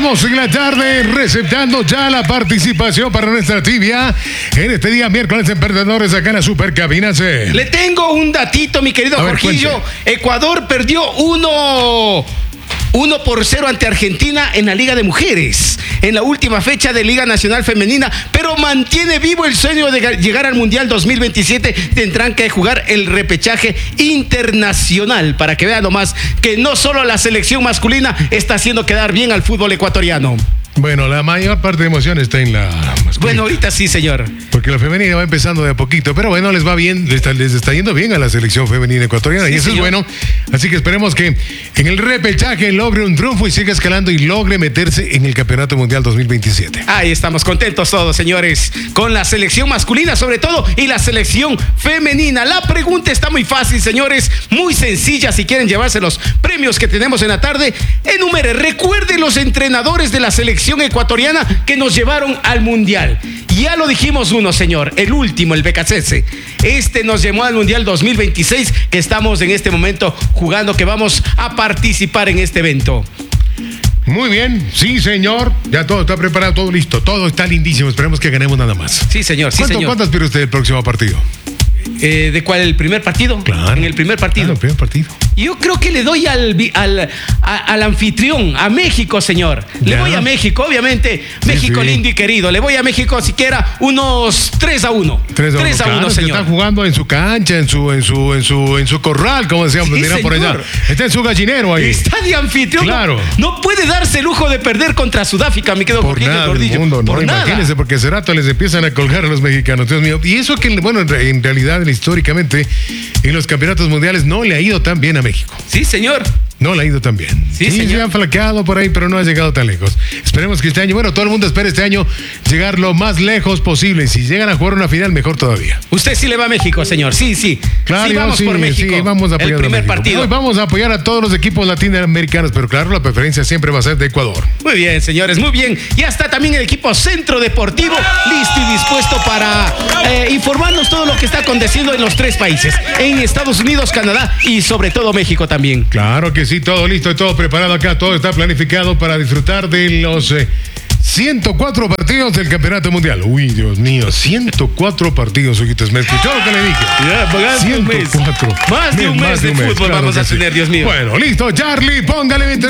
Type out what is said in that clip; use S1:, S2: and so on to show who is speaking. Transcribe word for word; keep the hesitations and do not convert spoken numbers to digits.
S1: Estamos en la tarde receptando ya la participación para nuestra trivia en este día miércoles en Perdedores acá en la Supercabina C.
S2: Le tengo un datito, mi querido Jorgillo. Ecuador perdió uno... uno por cero ante Argentina en la Liga de Mujeres, en la última fecha de Liga Nacional Femenina, pero mantiene vivo el sueño de llegar al Mundial dos mil veintisiete. Tendrán que jugar el repechaje internacional para que vean nomás que no solo la selección masculina está haciendo quedar bien al fútbol ecuatoriano.
S1: Bueno, la mayor parte de emoción está en la masculina.
S2: Bueno, ahorita sí, señor.
S1: Porque la femenina va empezando de a poquito, pero bueno, les va bien, les está, les está yendo bien a la selección femenina ecuatoriana, sí, y eso señor. Es bueno. Así que esperemos que en el repechaje logre un triunfo y siga escalando y logre meterse en el Campeonato Mundial dos mil veintisiete.
S2: Ahí estamos contentos todos, señores, con la selección masculina sobre todo y la selección femenina. La pregunta está muy fácil, señores, muy sencilla. Si quieren llevarse los premios que tenemos en la tarde, enumere, recuerde los entrenadores de la selección ecuatoriana que nos llevaron al Mundial. Ya lo dijimos uno, señor, el último, el Becasese. Este nos llevó al Mundial dos mil veintiséis, que estamos en este momento jugando, que vamos a participar en este evento.
S1: Muy bien, sí, señor. Ya todo está preparado, todo listo, todo está lindísimo. Esperemos que ganemos nada más.
S2: Sí, señor, sí, señor.
S1: ¿Cuánto aspira usted el próximo partido?
S2: Eh, ¿De cuál? ¿El primer partido?
S1: Claro.
S2: En el primer partido.
S1: Claro, el primer partido.
S2: Yo creo que le doy al, al, a, al anfitrión, a México, señor. Le
S1: ya.
S2: voy a México, obviamente.
S1: Sí,
S2: México
S1: sí.
S2: lindo y querido. Le voy a México siquiera unos tres a uno.
S1: tres a uno, claro,
S2: señor.
S1: Está jugando en su cancha, en su, en su, en su, en su corral, como decíamos,
S2: Sí,
S1: dirán por allá. Está en su gallinero ahí.
S2: Está de anfitrión.
S1: Claro.
S2: No, no puede darse el lujo de perder contra Sudáfrica, me quedo
S1: Por nada del mundo, no,
S2: por
S1: imagínense,
S2: nada.
S1: porque ese rato les empiezan a colgar a los mexicanos, Dios mío. Y eso que, bueno, en, en realidad, históricamente, en los campeonatos mundiales no le ha ido tan bien a México.
S2: Sí, señor.
S1: No le ha ido tan bien.
S2: Sí,
S1: sí se han flaqueado por ahí, pero no ha llegado tan lejos. Esperemos que este año, bueno, todo el mundo espera este año llegar lo más lejos posible. Y si llegan a jugar una final, mejor todavía.
S2: Usted sí le va a México, señor. Sí, sí.
S1: Claro,
S2: sí, vamos
S1: sí,
S2: por México.
S1: Sí, vamos a apoyar
S2: el primer
S1: a México.
S2: partido.
S1: Hoy vamos a apoyar a todos los equipos latinoamericanos, pero claro, la preferencia siempre va a ser de Ecuador.
S2: Muy bien, señores, muy bien. Ya está también el equipo Centro Deportivo listo y dispuesto para eh, informarnos todo lo que está aconteciendo en los tres países, en Estados Unidos, Canadá y sobre todo México también.
S1: Claro que sí, todo listo y todo preparado acá, todo está planificado para disfrutar de los eh, ciento cuatro partidos del Campeonato Mundial. Uy, Dios mío, ciento cuatro partidos, ojitos. ¿Me escuchó lo que le dije?
S2: Ya, más de un mes.
S1: ciento cuatro.
S2: Más de un mes de fútbol vamos a tener, Dios mío.
S1: Bueno, listo, Charlie, póngale